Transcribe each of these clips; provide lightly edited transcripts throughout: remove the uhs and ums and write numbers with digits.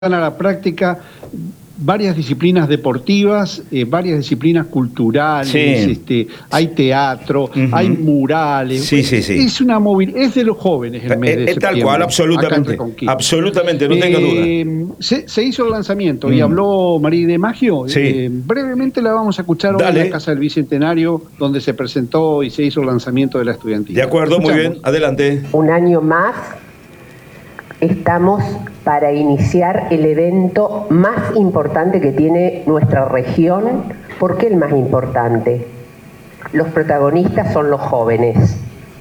a la práctica varias disciplinas deportivas, varias disciplinas culturales, Sí. hay teatro, hay murales. Sí. Es una es de los jóvenes el mes de septiembre. Tal cual, acá en absolutamente. Reconquista. Absolutamente, no tengo duda. Se hizo el lanzamiento y habló María de Maggio. Sí. Brevemente la vamos a escuchar hoy en la Casa del Bicentenario, donde se presentó y se hizo el lanzamiento de la estudiantina. De acuerdo, muy bien, adelante. Un año más estamos para iniciar el evento más importante que tiene nuestra región. ¿Por qué el más importante? Los protagonistas son los jóvenes.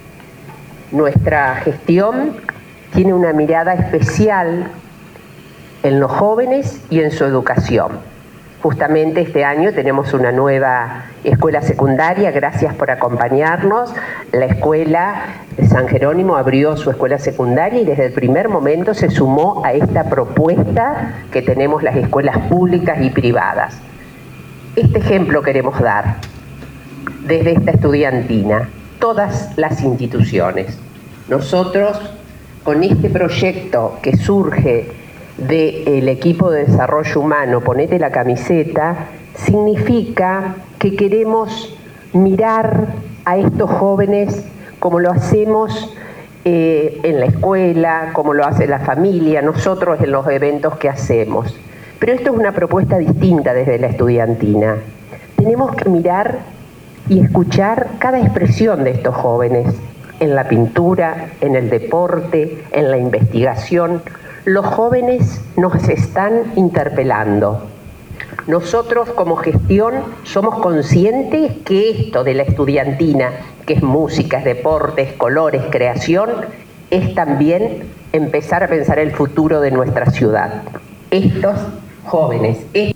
Nuestra gestión tiene una mirada especial en los jóvenes y en su educación. Justamente este año tenemos una nueva escuela secundaria, gracias por acompañarnos. La escuela de San Jerónimo abrió su escuela secundaria y desde el primer momento se sumó a esta propuesta que tenemos las escuelas públicas y privadas. Este ejemplo queremos dar desde esta estudiantina, todas las instituciones. Nosotros, con este proyecto que surge del equipo de desarrollo humano, Ponete la camiseta, significa que queremos mirar a estos jóvenes como lo hacemos en la escuela, como lo hace la familia, nosotros en los eventos que hacemos. Pero esto es una propuesta distinta desde la estudiantina. Tenemos que mirar y escuchar cada expresión de estos jóvenes, en la pintura, en el deporte, en la investigación. Los jóvenes nos están interpelando. Nosotros como gestión somos conscientes que esto de la estudiantina, que es música, es deporte, es colores, creación, es también empezar a pensar el futuro de nuestra ciudad. Estos jóvenes.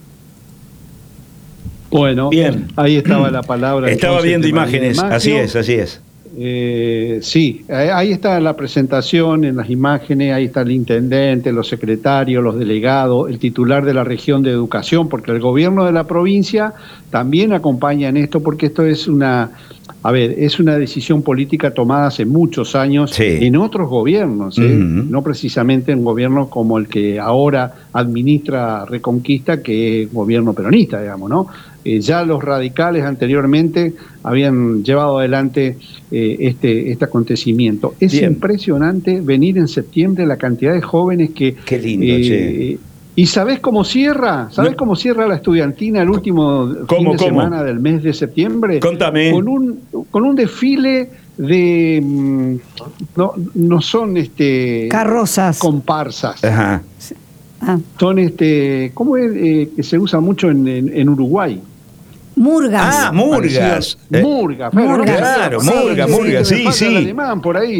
Bueno, bien. Ahí estaba la palabra. Estaba viendo imágenes, así es. Sí, ahí está la presentación en las imágenes, ahí está el intendente, los secretarios, los delegados, el titular de la región de educación, porque el gobierno de la provincia también acompaña en esto, porque esto es es una decisión política tomada hace muchos años en otros gobiernos, no precisamente en un gobierno como el que ahora administra Reconquista, que es gobierno peronista, digamos, ¿no? Ya los radicales anteriormente habían llevado adelante este acontecimiento. Es impresionante venir en septiembre la cantidad de jóvenes que... Qué lindo, che. ¿Y sabés cómo cierra? ¿Sabés cómo cierra la estudiantina el último fin de semana del mes de septiembre? Contame. Con un desfile de... No son carrozas. Comparsas. Ajá. Son ¿cómo es que se usa mucho en Uruguay? Murgas. Ah, murgas. Murgas. Claro, murgas, sí. El alemán por ahí.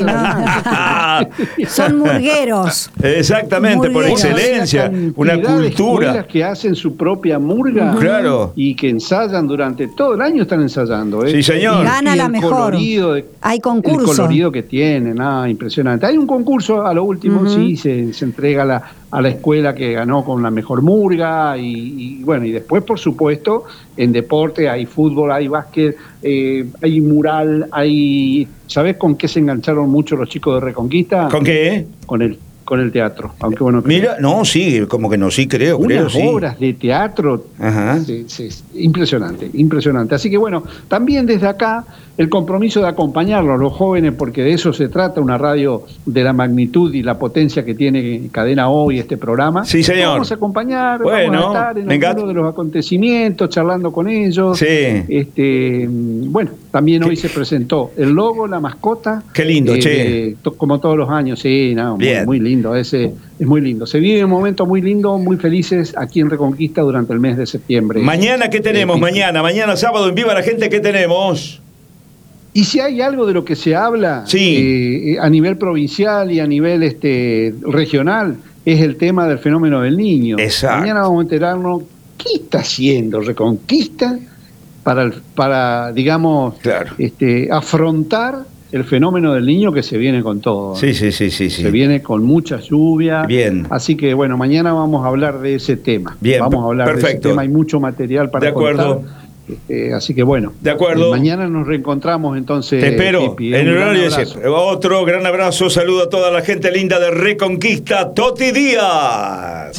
Son murgueros. Exactamente, por excelencia. Una cultura. Escuelas que hacen su propia murga. Claro. Y que ensayan durante todo el año, están ensayando. Sí, señor. Y gana la mejor. Hay concurso. El colorido que tienen, impresionante. Hay un concurso, a lo último, sí, se entrega a la escuela que ganó con la mejor murga y bueno, y después, por supuesto, en deporte hay fútbol, hay básquet, hay mural, ¿sabés con qué se engancharon mucho los chicos de Reconquista? ¿Con qué? Con el teatro, aunque bueno... Mira, no, sí, como que no, sí, creo. Unas obras de teatro, impresionante. Así que bueno, también desde acá el compromiso de acompañarlos, los jóvenes, porque de eso se trata, una radio de la magnitud y la potencia que tiene Cadena Hoy, este programa. Sí, señor. Vamos a acompañar, vamos a estar en alguno de los acontecimientos, charlando con ellos. Sí. Bueno, también hoy se presentó el logo, la mascota. Qué lindo, che. Como todos los años, muy lindo, es muy lindo. Se vive un momento muy lindo, muy felices aquí en Reconquista durante el mes de septiembre. Mañana, ¿qué tenemos? Mañana sábado en Viva la Gente, ¿qué tenemos? Y si hay algo de lo que se habla a nivel provincial y a nivel regional, es el tema del fenómeno del niño. Exacto. Mañana vamos a enterarnos qué está haciendo Reconquista para digamos, afrontar el fenómeno del niño que se viene con todo. Sí. Se viene con mucha lluvia. Bien. Así que mañana vamos a hablar de ese tema. Bien. Vamos a hablar de ese tema. Hay mucho material para contar. Así que bueno. De acuerdo. Mañana nos reencontramos entonces. Te espero Pipi, en el horario de abrazo. Otro gran abrazo. Saludo a toda la gente linda de Reconquista. Toti Díaz.